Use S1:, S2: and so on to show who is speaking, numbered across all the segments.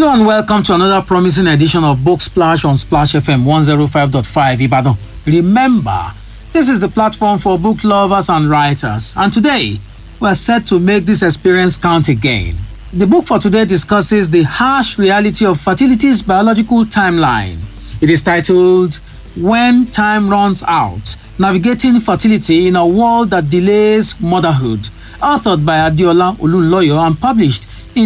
S1: Hello and welcome to another promising edition of Book Splash on Splash FM 105.5 Ibadan. Remember, this is the platform for book lovers and writers, and today we're set to make this experience count again. The book for today discusses the harsh reality of fertility's biological timeline. It is titled When Time Runs Out: Navigating Fertility in a World That Delays Motherhood, authored by Adeola Olunloyo and published in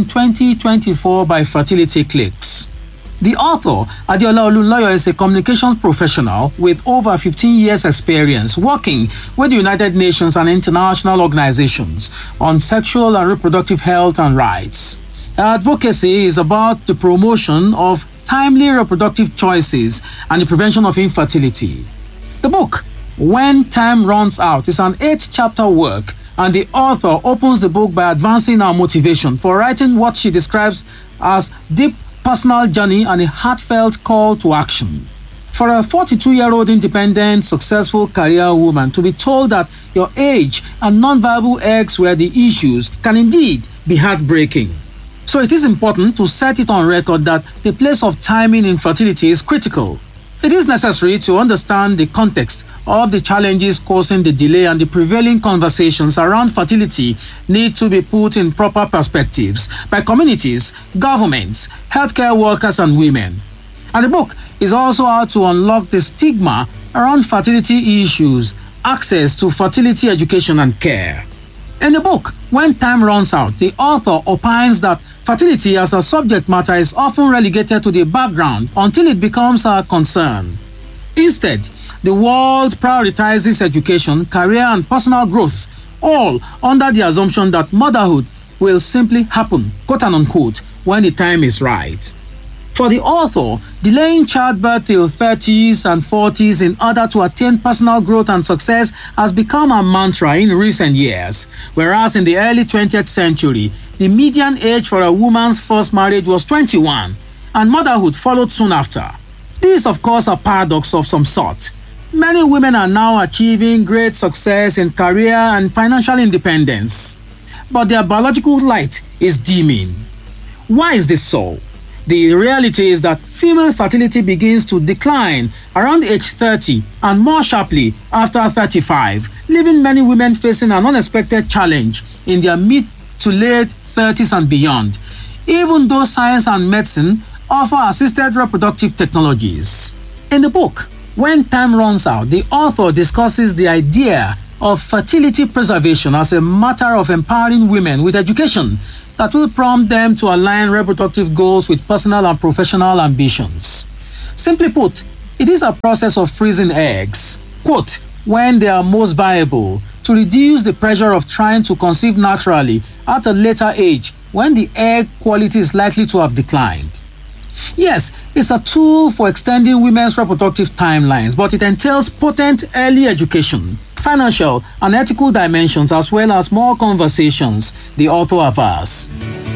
S1: 2024 by Fertility Clicks. The author, Adeola Olunloyo, is a communications professional with over 15 years' experience working with the United Nations and international organizations on sexual and reproductive health and rights. Her advocacy is about the promotion of timely reproductive choices and the prevention of infertility. The book, When Time Runs Out, is an 8-chapter work, and the author opens the book by advancing her motivation for writing what she describes as deep personal journey and a heartfelt call to action. For a 42-year-old independent, successful career woman to be told that your age and non-viable eggs were the issues can indeed be heartbreaking. So it is important to set it on record that the place of timing in fertility is critical. It is necessary to understand the context of the challenges causing the delay, and the prevailing conversations around fertility need to be put in proper perspectives by communities, governments, healthcare workers, and women. And the book is also how to unlock the stigma around fertility issues, access to fertility education and care. In the book, When Time Runs Out, the author opines that fertility as a subject matter is often relegated to the background until it becomes a concern. Instead, the world prioritizes education, career, and personal growth, all under the assumption that motherhood will simply happen, quote and unquote, when the time is right. For the author, delaying childbirth till 30s and 40s in order to attain personal growth and success has become a mantra in recent years, whereas in the early 20th century, the median age for a woman's first marriage was 21, and motherhood followed soon after. This is, of course, a paradox of some sort. Many women are now achieving great success in career and financial independence, but their biological light is dimming. Why is this so? The reality is that female fertility begins to decline around age 30 and more sharply after 35, leaving many women facing an unexpected challenge in their mid to late 30s and beyond, even though science and medicine offer assisted reproductive technologies. In the book, When Time Runs Out, the author discusses the idea of fertility preservation as a matter of empowering women with education that will prompt them to align reproductive goals with personal and professional ambitions. Simply put, it is a process of freezing eggs, quote, when they are most viable, to reduce the pressure of trying to conceive naturally at a later age when the egg quality is likely to have declined. Yes, it's a tool for extending women's reproductive timelines, but it entails potent early education, financial and ethical dimensions, as well as more conversations, the author avers.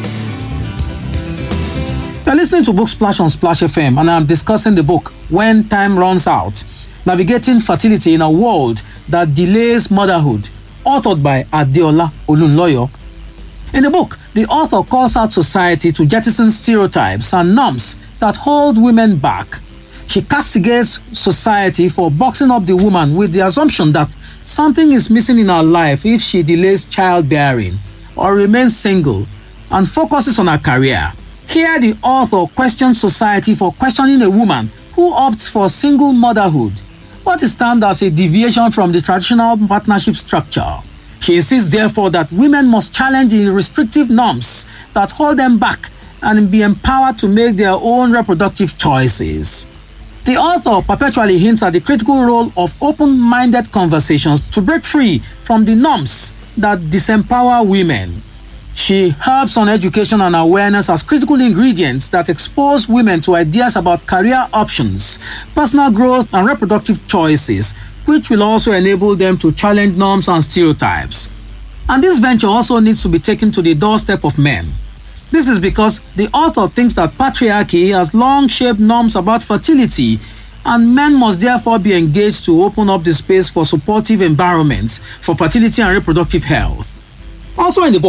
S1: You're listening to Book Splash on Splash FM, and I'm discussing the book When Time Runs Out: Navigating Fertility in a World That Delays Motherhood, authored by Adeola Olunloyo. In the book, the author calls out society to jettison stereotypes and norms that hold women back. She castigates society for boxing up the woman with the assumption that something is missing in her life if she delays childbearing or remains single and focuses on her career. Here, the author questions society for questioning a woman who opts for single motherhood, what is termed as a deviation from the traditional partnership structure. She insists, therefore, that women must challenge the restrictive norms that hold them back and be empowered to make their own reproductive choices. The author perpetually hints at the critical role of open-minded conversations to break free from the norms that disempower women. She harps on education and awareness as critical ingredients that expose women to ideas about career options, personal growth, and reproductive choices, which will also enable them to challenge norms and stereotypes. And this venture also needs to be taken to the doorstep of men. This is because the author thinks that patriarchy has long shaped norms about fertility, and men must therefore be engaged to open up the space for supportive environments for fertility and reproductive health. Also in the book,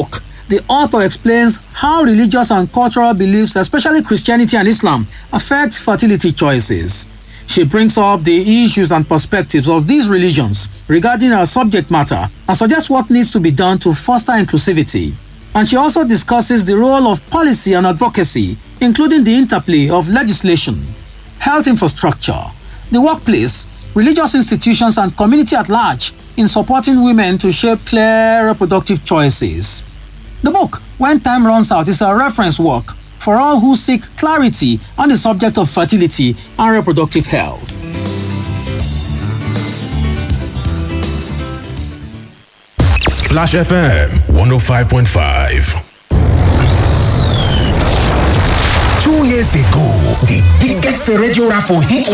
S1: The author explains how religious and cultural beliefs, especially Christianity and Islam, affect fertility choices. She brings up the issues and perspectives of these religions regarding our subject matter and suggests what needs to be done to foster inclusivity. And she also discusses the role of policy and advocacy, including the interplay of legislation, health infrastructure, the workplace, religious institutions, and community at large in supporting women to shape clear reproductive choices. The book, When Time Runs Out, is a reference work for all who seek clarity on the subject of fertility and reproductive health.
S2: Splash FM 105.5.
S3: 2 years ago, the biggest radio raffle hit